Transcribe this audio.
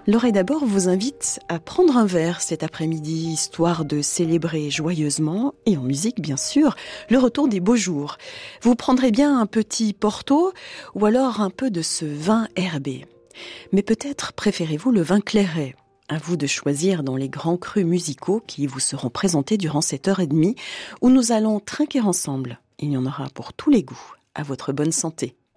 L'oreille d'abord vous invite à prendre un verre cet après-midi, histoire de célébrer joyeusement, et en musique bien sûr, le retour des beaux jours. Vous prendrez bien un petit Porto ou alors un peu de ce vin herbé. Mais peut-être préférez-vous le vin clairet. À vous de choisir dans les grands crus musicaux qui vous seront présentés durant cette heure et demie où nous allons trinquer ensemble. Il y en aura pour tous les goûts. À votre bonne santé.